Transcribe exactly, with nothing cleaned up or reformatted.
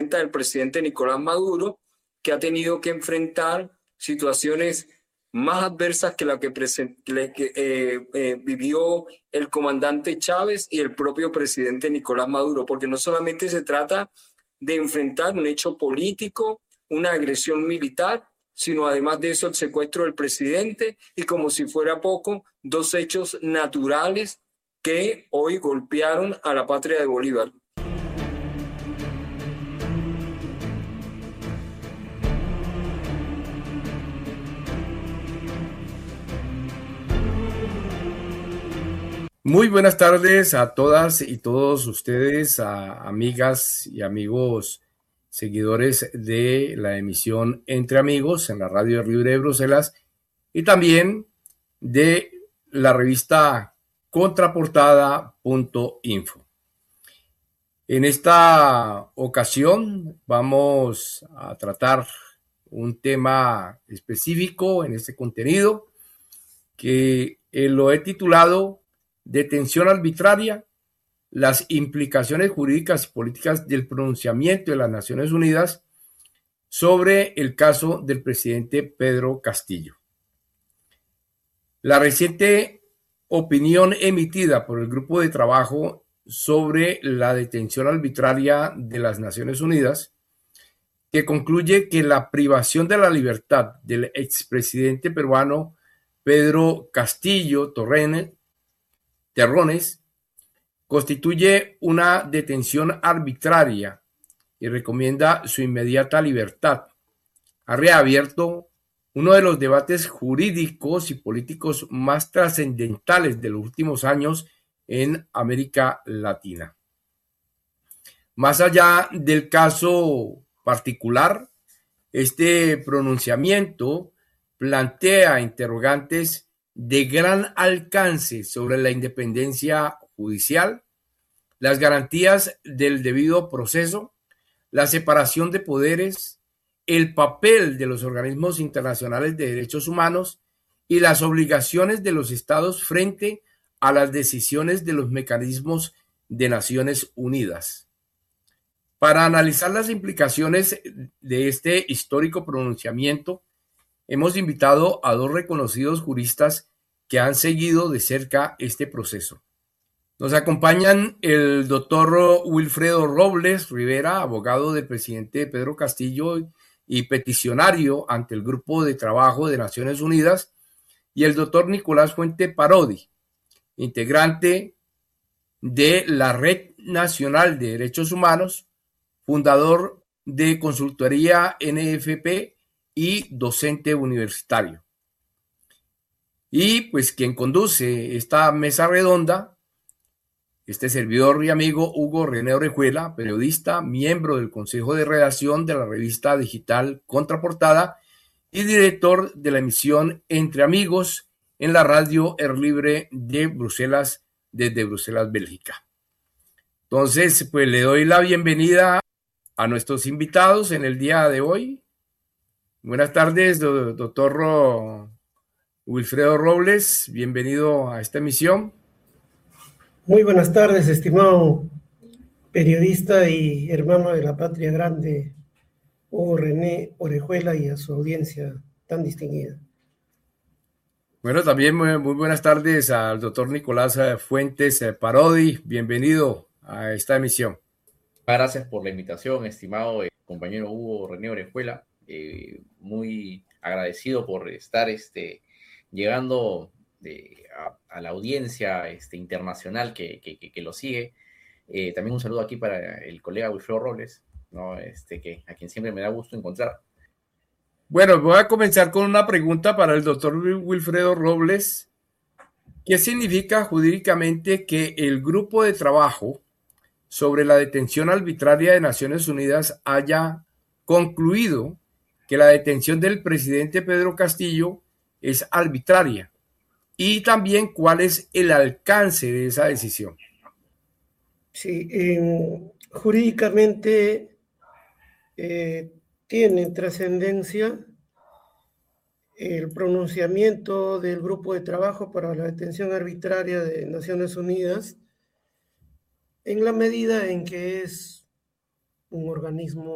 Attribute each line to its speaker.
Speaker 1: vicepresidenta del presidente Nicolás Maduro, que ha tenido que enfrentar situaciones más adversas que la que, que eh, eh, vivió el comandante Chávez y el propio presidente Nicolás Maduro, porque no solamente se trata de enfrentar un hecho político, una agresión militar, sino además de eso el secuestro del presidente y, como si fuera poco, dos hechos naturales que hoy golpearon a la patria de Bolívar.
Speaker 2: Muy buenas tardes a todas y todos ustedes, a amigas y amigos seguidores de la emisión Entre Amigos en la Radio Libre de Bruselas y también de la revista contraportada punto info. En esta ocasión vamos a tratar un tema específico en este contenido que lo he titulado Detención arbitraria, las implicaciones jurídicas y políticas del pronunciamiento de las Naciones Unidas sobre el caso del presidente Pedro Castillo. La reciente opinión emitida por el Grupo de Trabajo sobre la detención arbitraria de las Naciones Unidas, que concluye que la privación de la libertad del expresidente peruano Pedro Castillo Torrene, Terrones constituye una detención arbitraria y recomienda su inmediata libertad. Ha reabierto uno de los debates jurídicos y políticos más trascendentales de los últimos años en América Latina. Más allá del caso particular, este pronunciamiento plantea interrogantes de gran alcance sobre la independencia judicial, las garantías del debido proceso, la separación de poderes, el papel de los organismos internacionales de derechos humanos y las obligaciones de los estados frente a las decisiones de los mecanismos de Naciones Unidas. Para analizar las implicaciones de este histórico pronunciamiento, hemos invitado a dos reconocidos juristas que han seguido de cerca este proceso. Nos acompañan el doctor Wilfredo Robles Rivera, abogado del presidente Pedro Castillo y peticionario ante el Grupo de Trabajo de Naciones Unidas, y el doctor Nicolás Fuente Parodi, integrante de la Red Nacional de Derechos Humanos, fundador de Consultoría N F P y docente universitario. Y pues quien conduce esta mesa redonda, este servidor y amigo Hugo René Orejuela, periodista, miembro del Consejo de Redacción de la revista digital Contraportada y director de la emisión Entre Amigos en la Radio Air Libre de Bruselas, desde Bruselas, Bélgica. Entonces, pues le doy la bienvenida a nuestros invitados en el día de hoy. Buenas tardes, doctor Wilfredo Robles, bienvenido a esta emisión.
Speaker 3: Muy buenas tardes, estimado periodista y hermano de la patria grande, Hugo René Orejuela, y a su audiencia tan distinguida.
Speaker 2: Bueno, también muy, muy buenas tardes al doctor Nicolás Fuentes Parodi, bienvenido a esta emisión.
Speaker 4: Gracias por la invitación, estimado eh, compañero Hugo René Orejuela, eh, muy agradecido por estar este, llegando de, a, a la audiencia este, internacional que, que, que, que lo sigue. Eh, también un saludo aquí para el colega Wilfredo Robles, ¿no? este, que, a quien siempre me da gusto encontrar.
Speaker 2: Bueno, voy a comenzar con una pregunta para el doctor Wilfredo Robles. ¿Qué significa jurídicamente que el grupo de trabajo sobre la detención arbitraria de Naciones Unidas haya concluido que la detención del presidente Pedro Castillo es arbitraria? Y también, ¿cuál es el alcance de esa decisión?
Speaker 3: Sí, eh, jurídicamente eh, tiene trascendencia el pronunciamiento del Grupo de Trabajo para la Detención Arbitraria de Naciones Unidas, en la medida en que es un organismo